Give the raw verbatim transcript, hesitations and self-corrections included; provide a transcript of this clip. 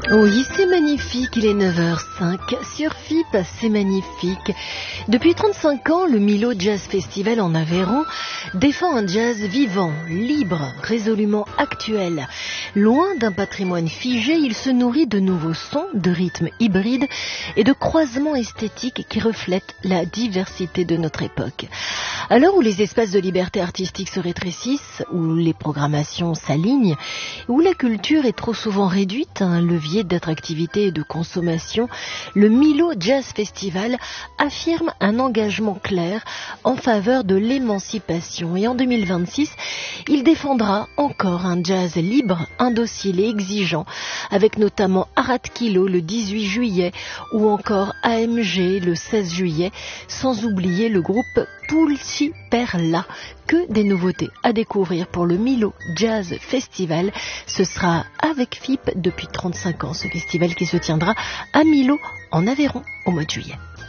Oui, c'est magnifique, il est neuf heures cinq sur F I P, c'est magnifique. Depuis trente-cinq ans, le Milo Jazz Festival en Aveyron défend un jazz vivant, libre, résolument actuel. Loin d'un patrimoine figé, il se nourrit de nouveaux sons, de rythmes hybrides et de croisements esthétiques qui reflètent la diversité de notre époque. À l'heure où les espaces de liberté artistique se rétrécissent, où les programmations s'alignent, où la culture est trop souvent réduite à un levier d'attractivité et de consommation, le Milo Jazz Festival affirme un engagement clair en faveur de l'émancipation. Et en deux mille vingt-six, il défendra encore un jazz libre, indocile et exigeant, avec notamment Arat Kilo le dix-huit juillet ou encore A M G le seize juillet, sans oublier le groupe Pulci Perla. Que des nouveautés à découvrir pour le Milo Jazz Festival. Ce sera avec F I P depuis trente-cinq ans, ce festival qui se tiendra à Milo en Aveyron au mois de juillet.